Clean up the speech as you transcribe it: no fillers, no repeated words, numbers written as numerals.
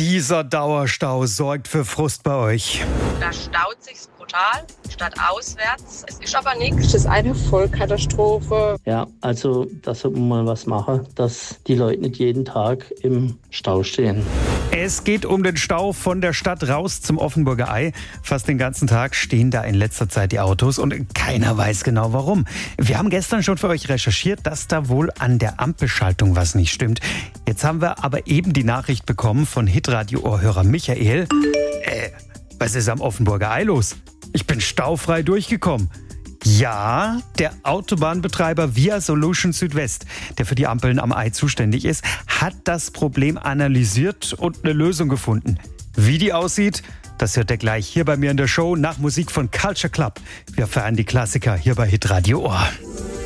Dieser Dauerstau sorgt für Frust bei euch. Da staut sich's brutal, statt auswärts. Es ist aber nichts. Das ist eine Vollkatastrophe. Ja, also da sollte man mal was machen, dass die Leute nicht jeden Tag im Stau stehen. Es geht um den Stau von der Stadt raus zum Offenburger Ei. Fast den ganzen Tag stehen da in letzter Zeit die Autos und keiner weiß genau warum. Wir haben gestern schon für euch recherchiert, dass da wohl an der Ampelschaltung was nicht stimmt. Jetzt haben wir aber eben die Nachricht bekommen von Hitradio-Ohrhörer Michael. Was ist am Offenburger Ei los? Ich bin staufrei durchgekommen. Ja, der Autobahnbetreiber Via Solution Südwest, der für die Ampeln am Ei zuständig ist, hat das Problem analysiert und eine Lösung gefunden. Wie die aussieht, das hört ihr gleich hier bei mir in der Show nach Musik von Culture Club. Wir feiern die Klassiker hier bei Hitradio Ohr.